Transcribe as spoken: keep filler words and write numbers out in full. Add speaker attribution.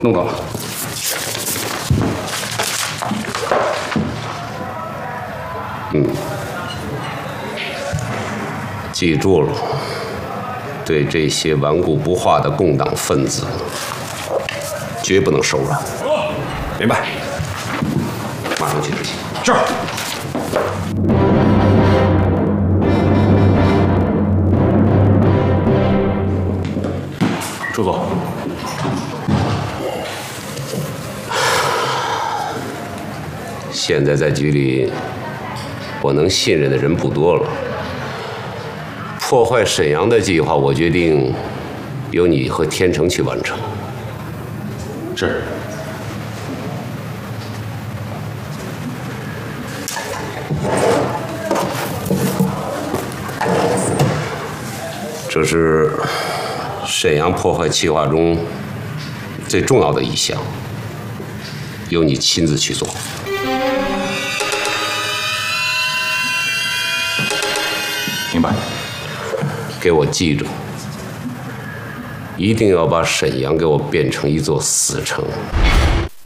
Speaker 1: 弄到了。
Speaker 2: 嗯，记住了，对这些顽固不化的共党分子，绝不能手软。
Speaker 1: 明白。
Speaker 2: 马上去执行。
Speaker 1: 是。 朱总，
Speaker 2: 现在在局里，我能信任的人不多了。破坏沈阳的计划，我决定由你和天成去完成。
Speaker 1: 是。
Speaker 2: 这是。 沈阳破坏计划中最重要的一项，由你亲自去做。
Speaker 1: 明白。
Speaker 2: 给我记住，一定要把沈阳给我变成一座死城。